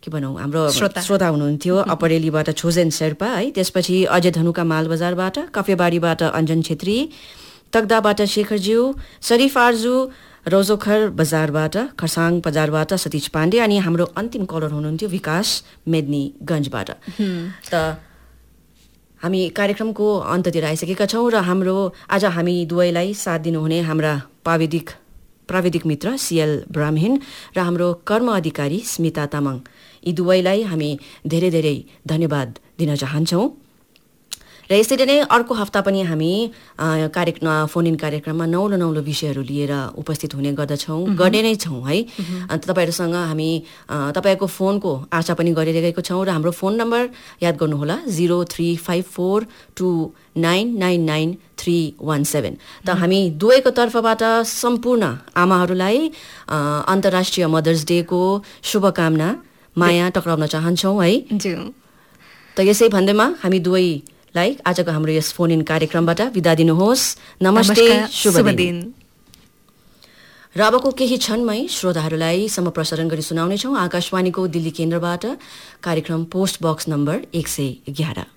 के भनौँ हाम्रो श्रोता हुनुहुन्थ्यो अपरेलीबाट छोजेन शेर्पा है, त्यसपछि अजय धनुका मालबजारबाट, कफेबारीबाट अञ्जन छेत्री, तगदाबाट शेखरज्यू, शरीफ आर्जू रोजोखर बजारबाट, खरसाङ बजारबाट सतीश पाण्डे, अनि हाम्रो अन्तिम कलर हुनुहुन्थ्यो विकास मेदिनीगञ्जबाट। त हामी कार्यक्रमको अन्ततिर आइसकेका छौँ र आज हामी दुवैलाई साथ दिनुहुने हाम्रा प्राविधिक मित्र सिएल ब्राह्मण र हाम्रो कर्म अधिकारी स्मिता तामाङ, यी दुवैलाई हामी धेरै धेरै धन्यवाद दिन चाहन्छौँ। र यसरी नै अर्को हप्ता पनि हामी फोन इन कार्यक्रममा नौलो विषयहरू लिएर उपस्थित हुने गर्ने नै छौँ है। अन्त तपाईँहरूसँग हामी तपाईँको फोनको आशा पनि गरिरहेको छौँ र हाम्रो फोन नम्बर याद गर्नुहोला 035429999317। त हामी दुवैको तर्फबाट सम्पूर्ण आमाहरूलाई अन्तर्राष्ट्रिय मदर्स डेको शुभकामना माया टक्राउन चाहन्छौँ है। त यसै भन्दैमा हामी दुवैलाई आजको हाम्रो यस फोन इन कार्यक्रमबाट बिदा दिनुहोस्। नमस्ते, शुभ दिन। र अबको केही क्षणमै श्रोताहरूलाई समप्रसारण गरी सुनाउनेछौँ आकाशवाणीको दिल्ली केन्द्रबाट कार्यक्रम पोस्ट बक्स नम्बर 111।